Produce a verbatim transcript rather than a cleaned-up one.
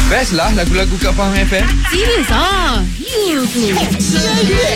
Best lah lagu-lagu kat Faham F M. Serius ah? Ya ke?